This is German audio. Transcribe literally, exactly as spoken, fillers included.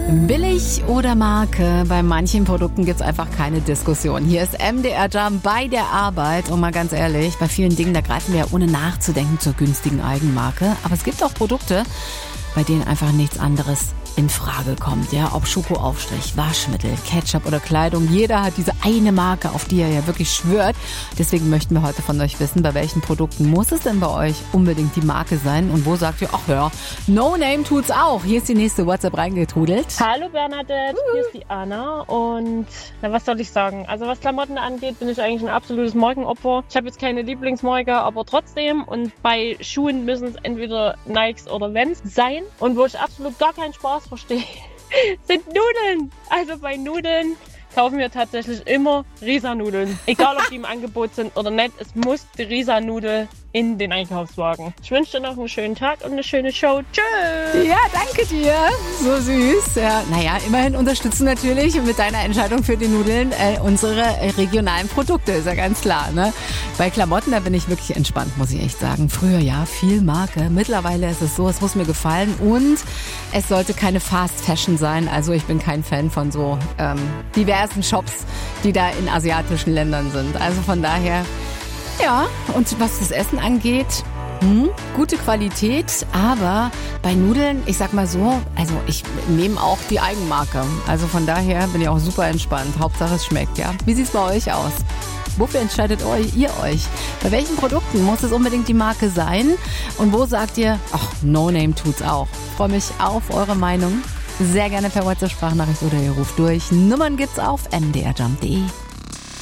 Billig oder Marke? Bei manchen Produkten gibt's einfach keine Diskussion. Hier ist M D R Jump bei der Arbeit. Und mal ganz ehrlich, bei vielen Dingen, da greifen wir ja ohne nachzudenken zur günstigen Eigenmarke. Aber es gibt auch Produkte, bei denen einfach nichts anderes in Frage kommt. Ja, ob Schokoaufstrich, Waschmittel, Ketchup oder Kleidung. Jeder hat diese eine Marke, auf die er ja wirklich schwört. Deswegen möchten wir heute von euch wissen, bei welchen Produkten muss es denn bei euch unbedingt die Marke sein? Und wo sagt ihr, ach ja, No Name tut's auch. Hier ist die nächste WhatsApp reingetrudelt. Hallo Bernadette, hier ist die Anna. Und na, was soll ich sagen? Also was Klamotten angeht, bin ich eigentlich ein absolutes Markenopfer. Ich habe jetzt keine Lieblingsmarke, aber trotzdem. Und bei Schuhen müssen es entweder Nikes oder Vans sein. Und wo ich absolut gar keinen Spaß verstehe, sind Nudeln. Also bei Nudeln kaufen wir tatsächlich immer Risa-Nudeln. Egal, ob die im Angebot sind oder nicht, es muss die Risa-Nudel in den Einkaufswagen. Ich wünsche dir noch einen schönen Tag und eine schöne Show. Tschüss! Ja, danke dir. So süß. Ja, naja, immerhin unterstützen natürlich mit deiner Entscheidung für die Nudeln äh, unsere regionalen Produkte, ist ja ganz klar. Ne? Bei Klamotten, da bin ich wirklich entspannt, muss ich echt sagen. Früher ja, viel Marke. Mittlerweile ist es so, es muss mir gefallen und es sollte keine Fast Fashion sein. Also ich bin kein Fan von so ähm, diversen Shops, die da in asiatischen Ländern sind. Also von daher... Ja, und was das Essen angeht, hm, gute Qualität, aber bei Nudeln, ich sag mal so, also ich nehme auch die Eigenmarke. Also von daher bin ich auch super entspannt. Hauptsache es schmeckt, ja. Wie sieht's bei euch aus? Wofür entscheidet euch, ihr euch? Bei welchen Produkten muss es unbedingt die Marke sein? Und wo sagt ihr, ach, No Name tut's auch? Ich freue mich auf eure Meinung. Sehr gerne per WhatsApp-Sprachnachricht oder ihr ruft durch. Nummern gibt's auf m d r jump punkt d e.